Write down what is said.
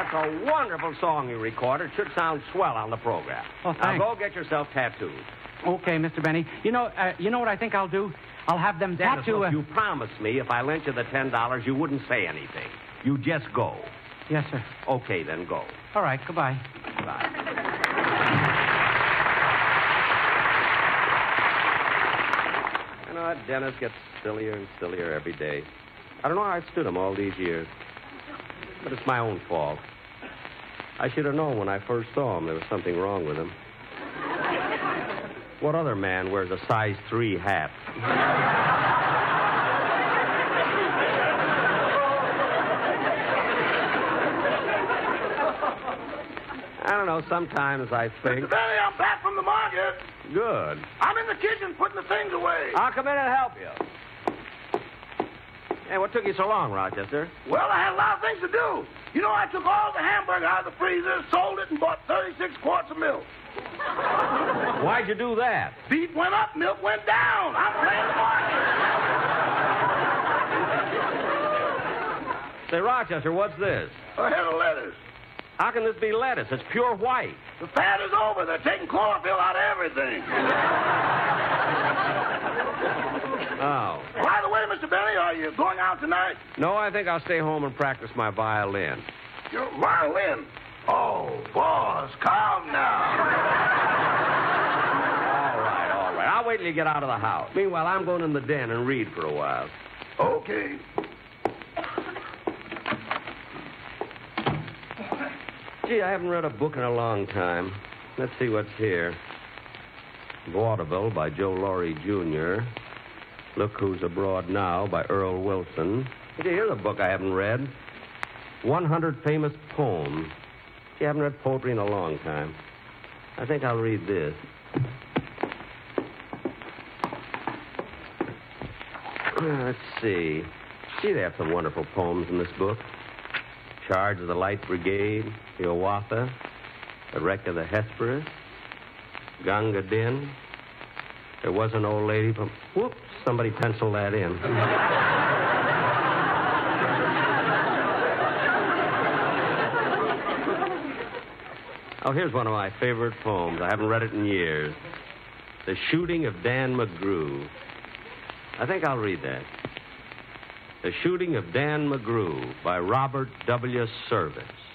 That's a wonderful song you recorded. Should sound swell on the program. Oh, now thanks. go get yourself tattooed. Okay, Mr. Benny. You know what I think I'll do? I'll have them Dennis, tattoo... look, you promised me if I lent you the $10, you wouldn't say anything. You just go. Yes, sir. Okay, then go. All right, goodbye. Bye. You know, Dennis gets sillier and sillier every day. I don't know how I stood him all these years. But it's my own fault. I should have known when I first saw him there was something wrong with him. What other man wears a size 3 hat? I don't know, sometimes I think... Mr. Benny, I'm back from the market. Good. I'm in the kitchen putting the things away. I'll come in and help you. Hey, what took you so long, Rochester? Well, I had a lot of things to do. You know, I took all the hamburger out of the freezer, sold it, and bought 36 quarts of milk. Why'd you do that? Beef went up, milk went down. I'm playing the market. Say, Rochester, what's this? A head of lettuce. How can this be lettuce? It's pure white. The fad is over. They're taking chlorophyll out of everything. Oh. By the way, Mr. Benny, are you going out tonight? No, I think I'll stay home and practice my violin. Your violin? Oh, boss, calm now. All right. I'll wait till you get out of the house. Meanwhile, I'm going in the den and read for a while. Okay. Gee, I haven't read a book in a long time. Let's see what's here. Vaudeville by Joe Laurie, Jr. Look Who's Abroad Now by Earl Wilson. Did you hear the book I haven't read? 100 Famous Poems. Gee, I haven't read poetry in a long time. I think I'll read this. Let's see. Gee, they have some wonderful poems in this book. Charge of the Light Brigade, the Owasso, the Wreck of the Hesperus, Gunga Din. There was an old lady from... Whoops, somebody penciled that in. Oh, here's one of my favorite poems. I haven't read it in years. The Shooting of Dan McGrew. I think I'll read that. The Shooting of Dan McGrew by Robert W. Service.